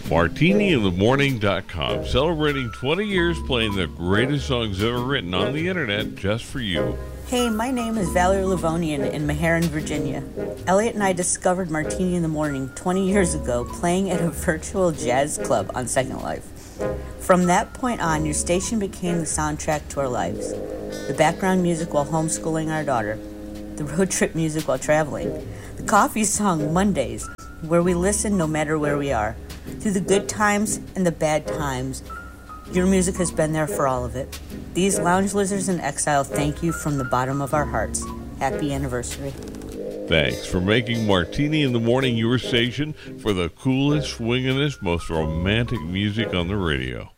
MartiniInTheMorning.com, celebrating 20 years playing the greatest songs ever written on the internet just for you. Hey, my name is Valerie Livonian in Meherrin, Virginia. Elliot and I discovered Martini in the Morning 20 years ago playing at a virtual jazz club on Second Life. From that point on, your station became the soundtrack to our lives. The background music while homeschooling our daughter. The road trip music while traveling. The coffee song Mondays, where we listen no matter where we are. Through the good times and the bad times, your music has been there for all of it. These lounge lizards in exile thank you from the bottom of our hearts. Happy anniversary. Thanks for making Martini in the Morning your station for the coolest, swingingest, most romantic music on the radio.